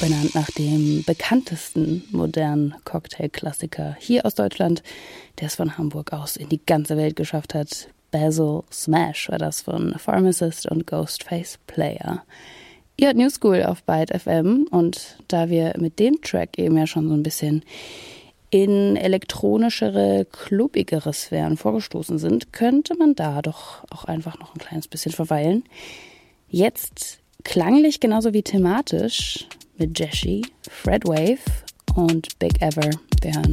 benannt nach dem bekanntesten modernen Cocktailklassiker hier aus Deutschland, der es von Hamburg aus in die ganze Welt geschafft hat. Basil Smash war das von Pharmacist und Ghostface Player. Ihr hört New School auf Byte FM und da wir mit dem Track eben ja schon so ein bisschen in elektronischere, clubbigere Sphären vorgestoßen sind, könnte man da doch auch einfach noch ein kleines bisschen verweilen. Jetzt klanglich genauso wie thematisch mit Jessie, Fred Wave und Big Ever. Wir hören